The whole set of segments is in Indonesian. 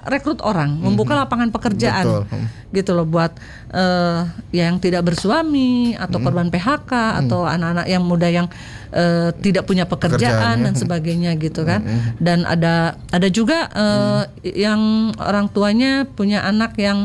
rekrut orang, membuka lapangan pekerjaan. Gitu loh buat yang tidak bersuami atau korban PHK atau anak-anak yang muda yang tidak punya pekerjaan dan sebagainya gitu kan. Dan ada juga yang orang tuanya punya anak yang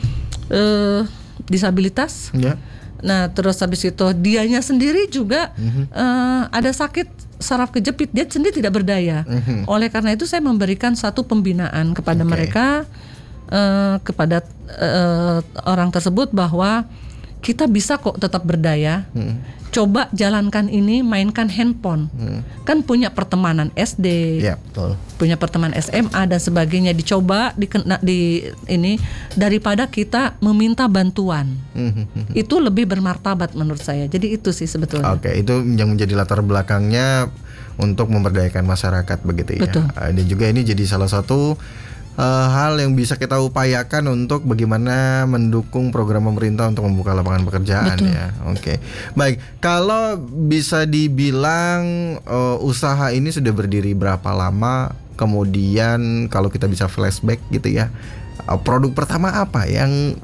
disabilitas. Nah terus habis itu dianya sendiri juga ada sakit saraf kejepit, dia sendiri tidak berdaya. Oleh karena itu saya memberikan satu pembinaan kepada mereka, kepada orang tersebut bahwa kita bisa kok tetap berdaya. Coba jalankan ini, mainkan handphone. Kan punya pertemanan SD, punya pertemanan SMA dan sebagainya. Dicoba di ini daripada kita meminta bantuan. Itu lebih bermartabat menurut saya. Jadi itu sih sebetulnya. Oke, itu yang menjadi latar belakangnya untuk memberdayakan masyarakat begitu ya. Dan juga ini jadi salah satu hal yang bisa kita upayakan untuk bagaimana mendukung program pemerintah untuk membuka lapangan pekerjaan. Ya. Oke. Baik, kalau bisa dibilang usaha ini sudah berdiri berapa lama? Kemudian kalau kita bisa flashback gitu ya, produk pertama apa yang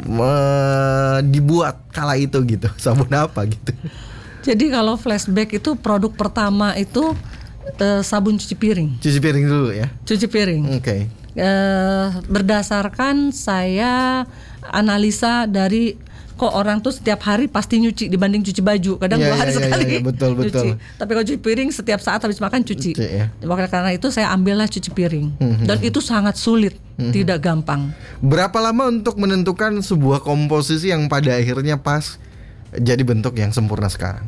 dibuat kala itu gitu? Sabun apa gitu? Jadi kalau flashback itu produk pertama itu sabun cuci piring. Cuci piring dulu ya. Cuci piring. Oke. Berdasarkan saya analisa dari kok orang tuh setiap hari pasti nyuci dibanding cuci baju. Kadang 2 hari sekali betul. Cuci. Tapi kalau cuci piring setiap saat habis makan cuci. Karena itu saya ambillah cuci piring. Dan itu sangat sulit, tidak gampang. Berapa lama untuk menentukan sebuah komposisi yang pada akhirnya pas jadi bentuk yang sempurna sekarang?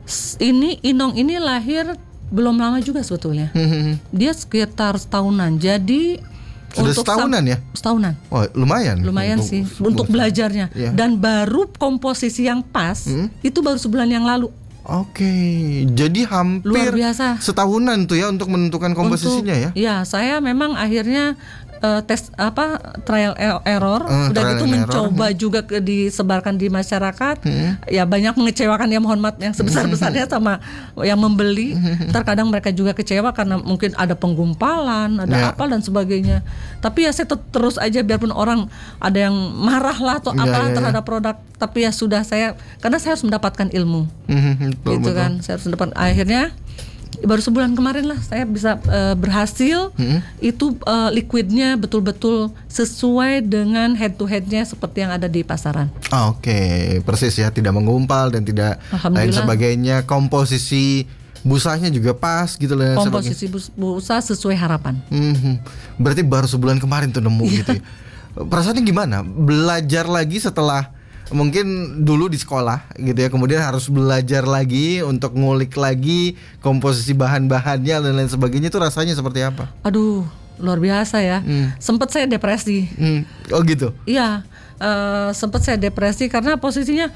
Ini Inong ini lahir belum lama juga sebetulnya. Dia sekitar setahunan. Jadi sudah setahunan ya? Setahunan. Oh, lumayan sih untuk belajarnya. Dan baru komposisi yang pas itu baru sebulan yang lalu. Oke, jadi hampir luar biasa. Setahunan tuh ya untuk menentukan komposisinya ya? Ya, saya memang akhirnya tes trial error, udah gitu mencoba juga disebarkan di masyarakat. Ya banyak mengecewakan ya, mohon maaf yang sebesar-besarnya sama yang membeli. Terkadang mereka juga kecewa karena mungkin ada penggumpalan, ada apa dan sebagainya. Tapi ya saya terus aja biarpun orang ada yang marah lah atau apa terhadap produk. Tapi ya sudah karena saya harus mendapatkan ilmu. Gitu kan, saya harus mendapat. Akhirnya baru sebulan kemarin lah saya bisa berhasil itu liquidnya betul-betul sesuai dengan head to headnya seperti yang ada di pasaran. Oke, persis ya, tidak menggumpal dan tidak lain sebagainya. Komposisi busanya juga pas gitu loh. Komposisi busa sesuai harapan. Berarti baru sebulan kemarin tuh nemu gitu ya. Perasaannya gimana? Belajar lagi setelah mungkin dulu di sekolah gitu ya, kemudian harus belajar lagi untuk ngulik lagi komposisi bahan-bahannya dan lain sebagainya, itu rasanya seperti apa? Aduh, luar biasa ya. Sempet saya depresi. Oh gitu? Iya, sempet saya depresi karena posisinya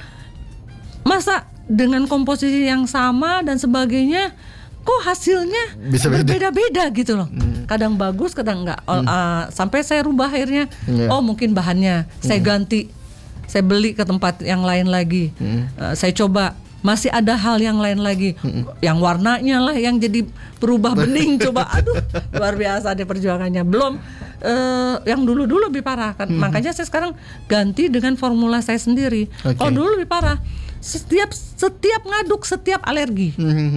masa dengan komposisi yang sama dan sebagainya kok hasilnya bisa berbeda-beda gitu loh. Kadang bagus, kadang enggak. Sampai saya rubah akhirnya. Oh mungkin bahannya saya ganti. Saya beli ke tempat yang lain lagi. Saya coba, masih ada hal yang lain lagi. Yang warnanya lah yang jadi berubah bening. Coba, aduh luar biasa deh perjuangannya. Belum yang dulu lebih parah kan. Makanya saya sekarang ganti dengan formula saya sendiri. Kalau dulu lebih parah, setiap ngaduk, setiap alergi.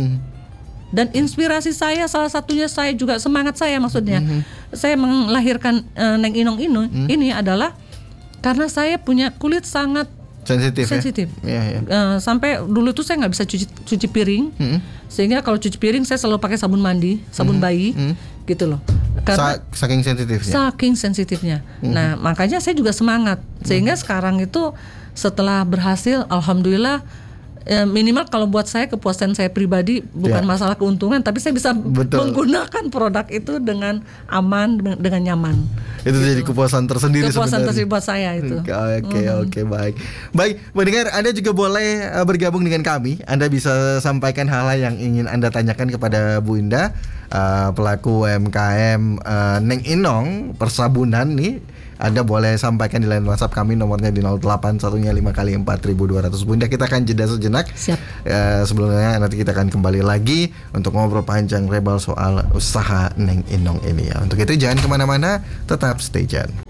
Dan inspirasi saya, salah satunya saya juga, semangat saya maksudnya, saya melahirkan Neng Inong ini adalah karena saya punya kulit sangat sensitif. Ya. Sampai dulu tuh saya nggak bisa cuci piring, sehingga kalau cuci piring saya selalu pakai sabun mandi, sabun bayi, gitu loh. Karena saking sensitifnya. Nah makanya saya juga semangat, sehingga sekarang itu setelah berhasil, alhamdulillah. Minimal kalau buat saya kepuasan saya pribadi bukan masalah keuntungan, tapi saya bisa menggunakan produk itu dengan aman, dengan nyaman. Itu gitu. Jadi kepuasan tersendiri. Kepuasan tersendiri buat saya itu. Oke, baik. Mendengar, Anda juga boleh bergabung dengan kami. Anda bisa sampaikan hal-hal yang ingin Anda tanyakan kepada Bu Indah, pelaku UMKM Neng Inong persabunan nih. Anda boleh sampaikan di line WhatsApp kami, nomornya di 0815 kali 4200. Bunda, kita akan jeda sejenak. Siap. Sebelumnya nanti kita akan kembali lagi untuk ngobrol panjang lebar soal usaha Neng Inong ini ya. Untuk itu jangan kemana-mana, tetap stay tune.